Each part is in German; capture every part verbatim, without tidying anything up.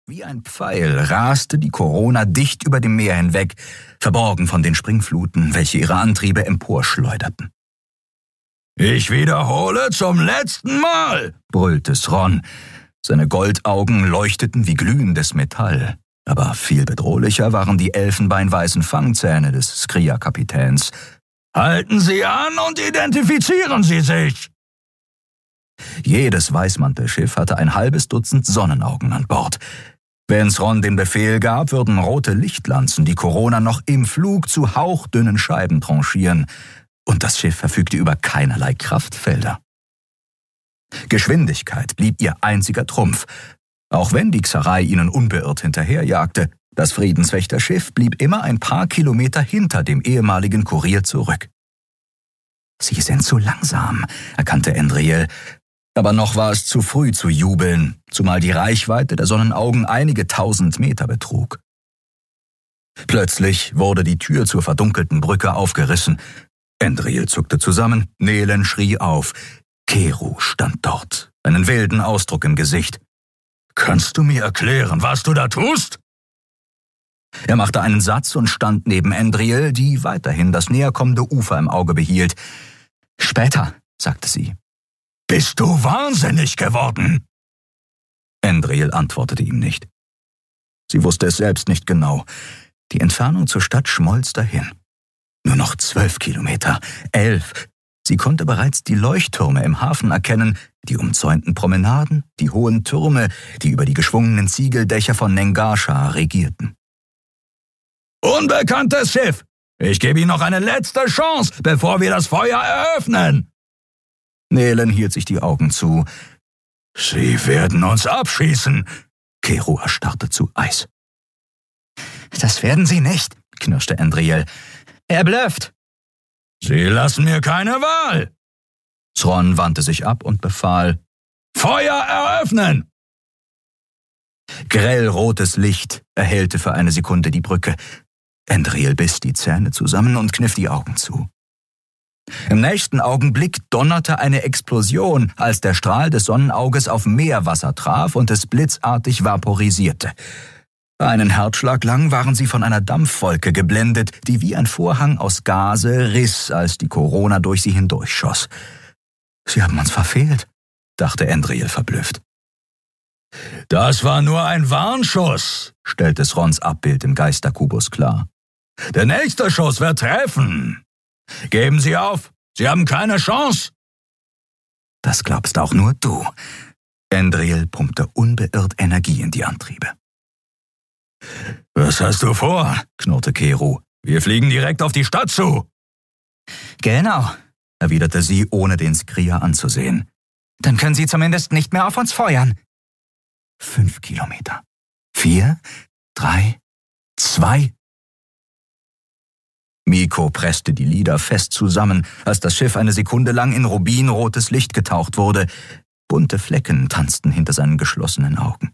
Wie ein Pfeil raste die Corona dicht über dem Meer hinweg, verborgen von den Springfluten, welche ihre Antriebe emporschleuderten. »Ich wiederhole zum letzten Mal«, brüllte Thrawn. Seine Goldaugen leuchteten wie glühendes Metall. Aber viel bedrohlicher waren die elfenbeinweißen Fangzähne des Skria-Kapitäns. »Halten Sie an und identifizieren Sie sich!« Jedes Weißmantelschiff hatte ein halbes Dutzend Sonnenaugen an Bord. Wenn Thrawn den Befehl gab, würden rote Lichtlanzen die Corona noch im Flug zu hauchdünnen Scheiben tranchieren, und das Schiff verfügte über keinerlei Kraftfelder. Geschwindigkeit blieb ihr einziger Trumpf. Auch wenn die Xarei ihnen unbeirrt hinterherjagte, das Friedenswächterschiff blieb immer ein paar Kilometer hinter dem ehemaligen Kurier zurück. »Sie sind zu langsam«, erkannte Endriel. Aber noch war es zu früh zu jubeln, zumal die Reichweite der Sonnenaugen einige tausend Meter betrug. Plötzlich wurde die Tür zur verdunkelten Brücke aufgerissen. Endriel zuckte zusammen, Nehlen schrie auf. Keru stand dort, einen wilden Ausdruck im Gesicht. »Kannst du mir erklären, was du da tust?« Er machte einen Satz und stand neben Endriel, die weiterhin das näherkommende Ufer im Auge behielt. »Später«, sagte sie. »Bist du wahnsinnig geworden?« Endriel antwortete ihm nicht. Sie wusste es selbst nicht genau. Die Entfernung zur Stadt schmolz dahin. Nur noch zwölf Kilometer, elf. Sie konnte bereits die Leuchttürme im Hafen erkennen, die umzäunten Promenaden, die hohen Türme, die über die geschwungenen Ziegeldächer von Nengascha regierten. »Unbekanntes Schiff! Ich gebe Ihnen noch eine letzte Chance, bevor wir das Feuer eröffnen!« Nehlen hielt sich die Augen zu. »Sie werden uns abschießen!« Keru erstarrte zu Eis. »Das werden Sie nicht«, knirschte Endriel. »Er blöfft!« »Sie lassen mir keine Wahl!« Thrawn wandte sich ab und befahl, »Feuer eröffnen!« Grellrotes Licht erhellte für eine Sekunde die Brücke. Endriel biss die Zähne zusammen und kniff die Augen zu. Im nächsten Augenblick donnerte eine Explosion, als der Strahl des Sonnenauges auf Meerwasser traf und es blitzartig vaporisierte. Einen Herzschlag lang waren sie von einer Dampfwolke geblendet, die wie ein Vorhang aus Gase riss, als die Corona durch sie hindurchschoss. »Sie haben uns verfehlt«, dachte Endriel verblüfft. »Das war nur ein Warnschuss«, stellte Throns Abbild im Geisterkubus klar. »Der nächste Schuss wird treffen. Geben Sie auf, Sie haben keine Chance.« »Das glaubst auch nur du.« Endriel pumpte unbeirrt Energie in die Antriebe. »Was hast du vor?«, knurrte Keru. »Wir fliegen direkt auf die Stadt zu.« »Genau«, erwiderte sie, ohne den Skria anzusehen. »Dann können Sie zumindest nicht mehr auf uns feuern.« Fünf Kilometer. Vier, drei, zwei. Miko presste die Lider fest zusammen, als das Schiff eine Sekunde lang in rubinrotes Licht getaucht wurde. Bunte Flecken tanzten hinter seinen geschlossenen Augen.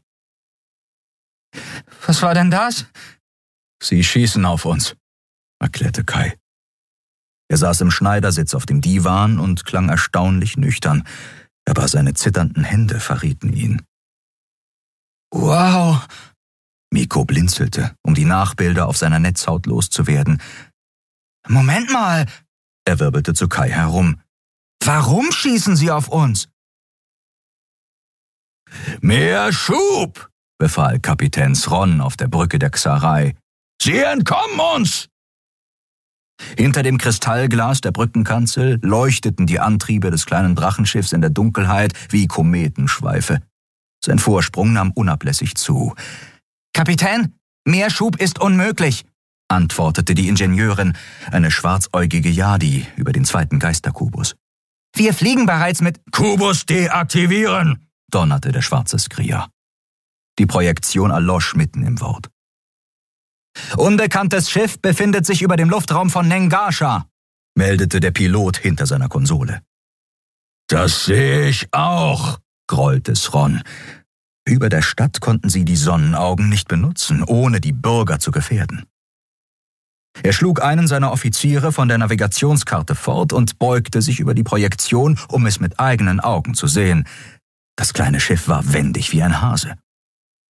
»Was war denn das?« »Sie schießen auf uns«, erklärte Kai. Er saß im Schneidersitz auf dem Divan und klang erstaunlich nüchtern, aber seine zitternden Hände verrieten ihn. »Wow!« Miko blinzelte, um die Nachbilder auf seiner Netzhaut loszuwerden. »Moment mal«, er wirbelte zu Kai herum. »Warum schießen Sie auf uns?« »Mehr Schub«, befahl Kapitän Thrawn auf der Brücke der Xarei. »Sie entkommen uns!« Hinter dem Kristallglas der Brückenkanzel leuchteten die Antriebe des kleinen Drachenschiffs in der Dunkelheit wie Kometenschweife. Sein Vorsprung nahm unablässig zu. »Kapitän, mehr Schub ist unmöglich«, antwortete die Ingenieurin, eine schwarzäugige Yadi, über den zweiten Geisterkubus. »Wir fliegen bereits mit...« »Kubus deaktivieren«, donnerte der schwarze Skria. Die Projektion erlosch mitten im Wort. »Unbekanntes Schiff befindet sich über dem Luftraum von Nengascha«, meldete der Pilot hinter seiner Konsole. »Das sehe ich auch«, grollte Thrawn. Über der Stadt konnten sie die Sonnenaugen nicht benutzen, ohne die Bürger zu gefährden. Er schlug einen seiner Offiziere von der Navigationskarte fort und beugte sich über die Projektion, um es mit eigenen Augen zu sehen. Das kleine Schiff war wendig wie ein Hase.